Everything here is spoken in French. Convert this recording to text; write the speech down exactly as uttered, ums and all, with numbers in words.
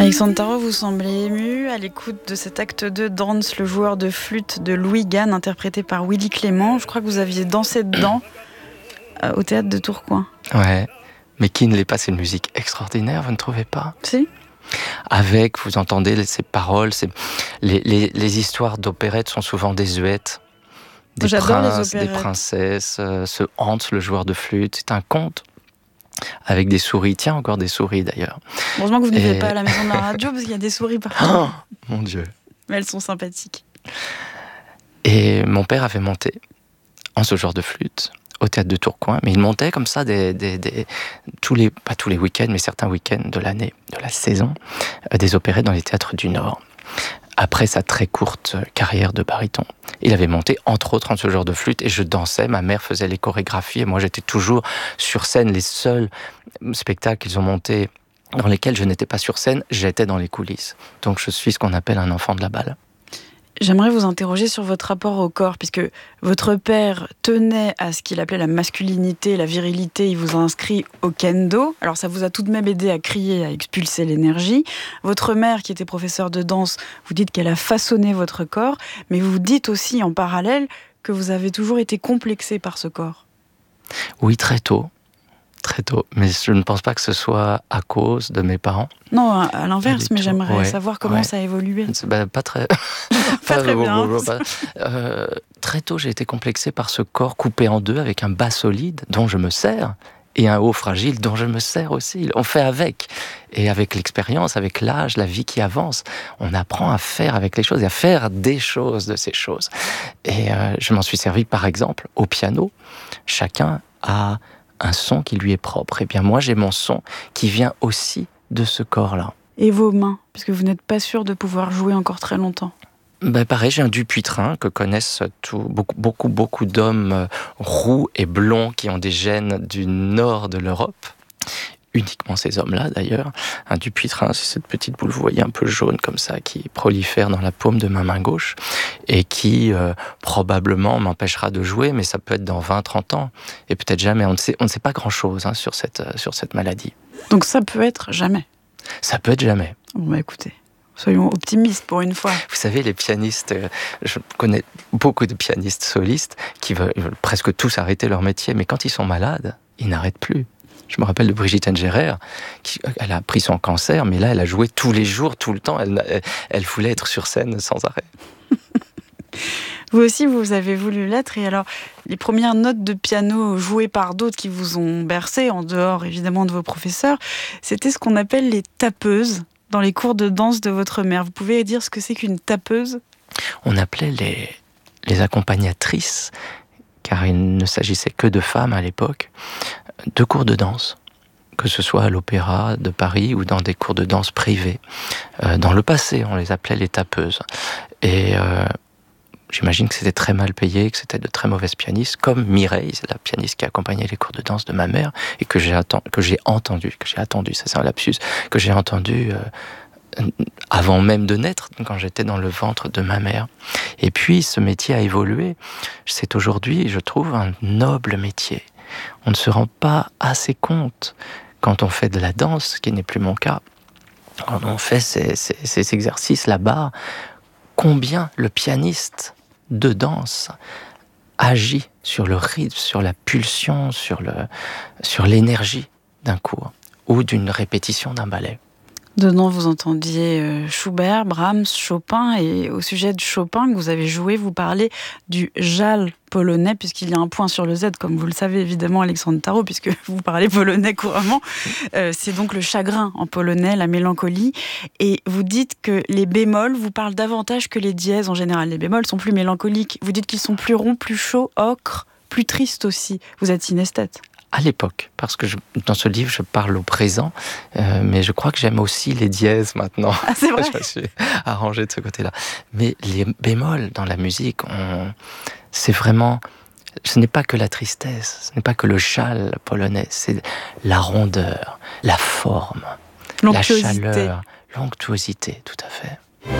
Alexandre Tarot, vous semblez ému à l'écoute de cet acte deux, Danse, le joueur de flûte de Louis Gann, interprété par Willy Clément. Je crois que vous aviez dansé dedans euh, au théâtre de Tourcoing. Ouais, mais qui ne l'est pas, c'est une musique extraordinaire, vous ne trouvez pas ? Si. Avec, vous entendez ces paroles, ces... Les, les, les histoires d'opérettes sont souvent désuètes. Des J'adore princes, les des opérettes. princesses, euh, ce Hans, le joueur de flûte, c'est un conte avec des souris. Tiens, encore des souris d'ailleurs. Heureusement que vous n'y Et... faites pas à la maison de la radio, parce qu'il y a des souris partout. Oh, mon Dieu. Mais elles sont sympathiques. Et mon père avait monté en ce genre de flûte au théâtre de Tourcoing, mais il montait comme ça des, des, des, tous les, pas tous les week-ends, mais certains week-ends de l'année, de la saison, euh, des opérettes dans les théâtres du Nord. Après sa très courte carrière de baryton, il avait monté entre autres en ce genre de flûte et je dansais, ma mère faisait les chorégraphies et moi j'étais toujours sur scène. Les seuls spectacles qu'ils ont montés dans lesquels je n'étais pas sur scène, j'étais dans les coulisses. Donc je suis ce qu'on appelle un enfant de la balle. J'aimerais vous interroger sur votre rapport au corps, puisque votre père tenait à ce qu'il appelait la masculinité, la virilité. Il vous a inscrit au kendo. Alors ça vous a tout de même aidé à crier, à expulser l'énergie. Votre mère, qui était professeure de danse, vous dites qu'elle a façonné votre corps, mais vous dites aussi en parallèle que vous avez toujours été complexé par ce corps. Oui, très tôt. Très tôt, mais je ne pense pas que ce soit à cause de mes parents. Non, à l'inverse, mais j'aimerais ouais, savoir comment ouais. ça a évolué. Bah, pas très... pas très bien. Pas... Euh, très tôt, j'ai été complexé par ce corps coupé en deux avec un bas solide dont je me sers et un haut fragile dont je me sers aussi. On fait avec. Et avec l'expérience, avec l'âge, la vie qui avance, on apprend à faire avec les choses et à faire des choses de ces choses. Et euh, je m'en suis servi, par exemple, au piano. Chacun a un son qui lui est propre. Et bien moi, j'ai mon son qui vient aussi de ce corps-là. Et vos mains, puisque vous n'êtes pas sûr de pouvoir jouer encore très longtemps. Ben pareil, j'ai un Dupuytren que connaissent tout, beaucoup, beaucoup, beaucoup d'hommes roux et blonds qui ont des gènes du nord de l'Europe. Uniquement ces hommes-là, d'ailleurs. Un Dupuytren, c'est cette petite boule, vous voyez, un peu jaune comme ça, qui prolifère dans la paume de ma main gauche et qui, euh, probablement, m'empêchera de jouer, mais ça peut être dans vingt à trente ans. Et peut-être jamais. On ne sait, on ne sait pas grand-chose hein, sur, cette, euh, sur cette maladie. Donc ça peut être jamais. Ça peut être jamais. Bon, bah écoutez, soyons optimistes pour une fois. Vous savez, les pianistes, euh, je connais beaucoup de pianistes solistes qui veulent, veulent presque tous arrêter leur métier, mais quand ils sont malades, ils n'arrêtent plus. Je me rappelle de Brigitte Engerer, qui, elle a pris son cancer, mais là, elle a joué tous les jours, tout le temps. Elle, elle, elle voulait être sur scène sans arrêt. Vous aussi, vous avez voulu l'être. Et alors, les premières notes de piano jouées par d'autres qui vous ont bercé, en dehors évidemment de vos professeurs, c'était ce qu'on appelle les tapeuses dans les cours de danse de votre mère. Vous pouvez dire ce que c'est qu'une tapeuse ? On appelait les, les accompagnatrices, car il ne s'agissait que de femmes à l'époque, de cours de danse, que ce soit à l'Opéra de Paris ou dans des cours de danse privés. Euh, dans le passé, on les appelait les tapeuses. Et euh, j'imagine que c'était très mal payé, que c'était de très mauvaises pianistes, comme Mireille, c'est la pianiste qui accompagnait les cours de danse de ma mère, et que j'ai, atten- que j'ai entendu, que j'ai attendu, ça c'est un lapsus, que j'ai entendu euh, avant même de naître, quand j'étais dans le ventre de ma mère. Et puis, ce métier a évolué. C'est aujourd'hui, je trouve, un noble métier. On ne se rend pas assez compte quand on fait de la danse, ce qui n'est plus mon cas, quand on fait ces, ces, ces exercices là-bas, combien le pianiste de danse agit sur le rythme, sur la pulsion, sur, le, sur l'énergie d'un cours ou d'une répétition d'un ballet. Dedans, vous entendiez Schubert, Brahms, Chopin, et au sujet de Chopin que vous avez joué, vous parlez du jal polonais, puisqu'il y a un point sur le Z, comme vous le savez évidemment, Alexandre Tarot, puisque vous parlez polonais couramment. Euh, c'est donc le chagrin en polonais, la mélancolie. Et vous dites que les bémols vous parlent davantage que les dièses en général. Les bémols sont plus mélancoliques. Vous dites qu'ils sont plus ronds, plus chauds, ocre, plus tristes aussi. Vous êtes synesthète. À l'époque, parce que je, dans ce livre, je parle au présent, euh, mais je crois que j'aime aussi les dièses maintenant. Ah, c'est vrai. Je me suis arrangé de ce côté-là. Mais les bémols dans la musique, on, c'est vraiment... Ce n'est pas que la tristesse, ce n'est pas que le châle polonais, c'est la rondeur, la forme, la chaleur, l'onctuosité, tout à fait.